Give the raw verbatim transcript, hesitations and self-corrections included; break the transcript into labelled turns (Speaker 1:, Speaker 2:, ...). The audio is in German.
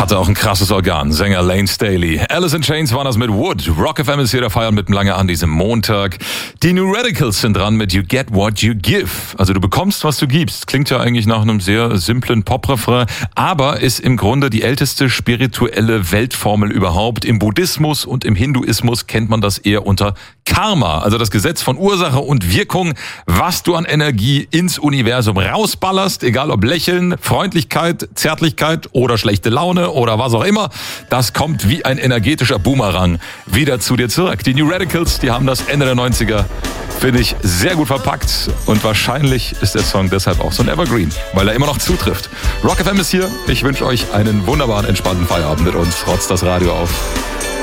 Speaker 1: Hatte auch ein krasses Organ. Sänger Lane Staley. Alice in Chains waren das mit Wood. Rock F M ist hier der Feiern mit dem Lange an diesem Montag. Die New Radicals sind dran mit You Get What You Give. Also du bekommst, was du gibst. Klingt ja eigentlich nach einem sehr simplen Pop-Refrain, aber ist im Grunde die älteste spirituelle Weltformel überhaupt. Im Buddhismus und im Hinduismus kennt man das eher unter Karma, also das Gesetz von Ursache und Wirkung, was du an Energie ins Universum rausballerst, egal ob Lächeln, Freundlichkeit, Zärtlichkeit oder schlechte Laune oder was auch immer, das kommt wie ein energetischer Boomerang wieder zu dir zurück. Die New Radicals, die haben das Ende der neunziger, finde ich, sehr gut verpackt und wahrscheinlich ist der Song deshalb auch so ein Evergreen, weil er immer noch zutrifft. Rock F M ist hier, ich wünsche euch einen wunderbaren, entspannten Feierabend mit uns, rotzt das Radio auf.